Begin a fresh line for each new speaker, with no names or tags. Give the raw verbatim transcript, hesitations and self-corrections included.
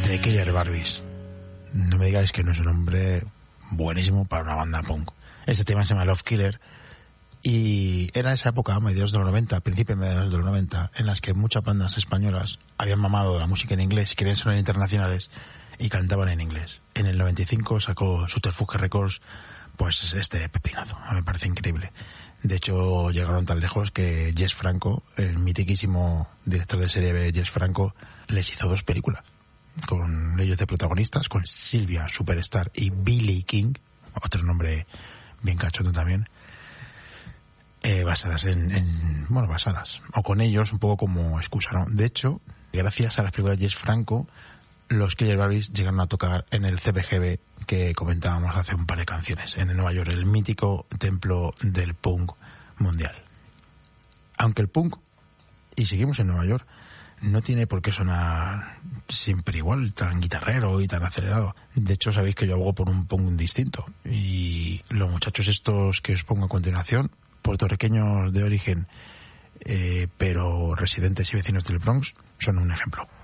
The Killer Barbies. No me digáis que no es un nombre buenísimo para una banda punk. Este tema se llama Love Killer y era esa época, a mediados de los noventa, principios mediados de los noventa, en las que muchas bandas españolas habían mamado la música en inglés, querían sonar internacionales y cantaban en inglés. En el noventa y cinco sacó Subterfuge Records pues este pepinazo, me parece increíble. De hecho, llegaron tan lejos que Jess Franco, el mitiquísimo director de serie B, Jess Franco, les hizo dos películas con ellos de protagonistas, con Silvia Superstar y Billy King, otro nombre bien cachondo también, eh, basadas en, en, bueno, basadas, o con ellos un poco como excusa, ¿no? De hecho, gracias a las películas de Jess Franco, los Killer Barbies llegaron a tocar en el C B G B que comentábamos hace un par de canciones, en Nueva York, el mítico templo del punk mundial. Aunque el punk, y seguimos en Nueva York, no tiene por qué sonar siempre igual, tan guitarrero y tan acelerado. De hecho, sabéis que yo abogo por un punk distinto. Y los muchachos estos que os pongo a continuación, puertorriqueños de origen, eh, pero residentes y vecinos del Bronx, son un ejemplo.